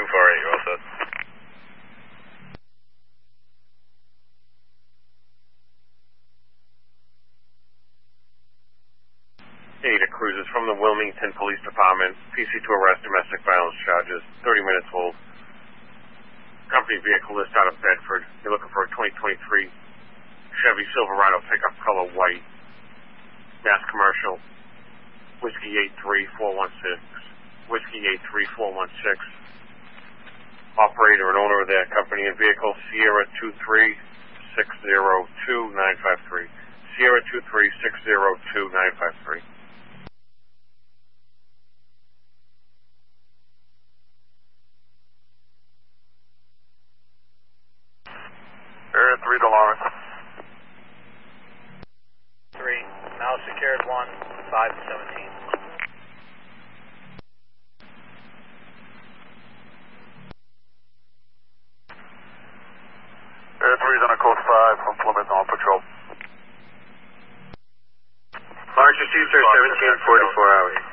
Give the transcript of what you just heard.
248, you're all set. Ada Cruises from the Wilmington Police Department. PC to arrest, domestic violence charges, 30 minutes hold. Company vehicle list out of Bedford. You're looking for a 2023 Chevy Silverado pickup, color white. Mass commercial. Whiskey 83416. Whiskey 83416. Operator and owner of that company and vehicle, Sierra 23602-953. Sierra 23602-953. Area 3 Dolores. 3, now secured 1, 517. Area 3 is on a code 5 from Plymouth on patrol. Large receiver 17, 44 hours.